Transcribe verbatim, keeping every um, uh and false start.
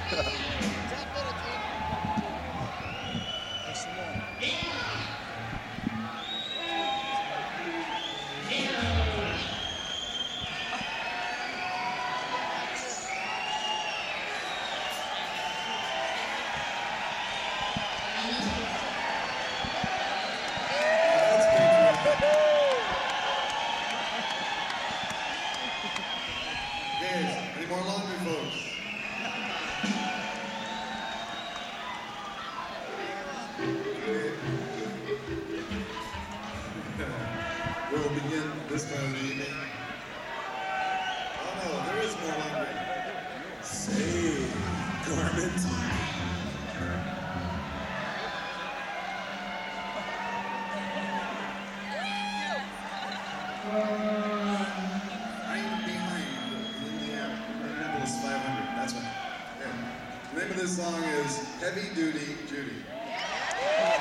Any more laundry, folks? We'll begin this part of the evening. Oh no, there is more laundry. Say, garment. I'm behind Indianapolis five hundred. That's right. Yeah. The name of this song is Heavy Duty Judy.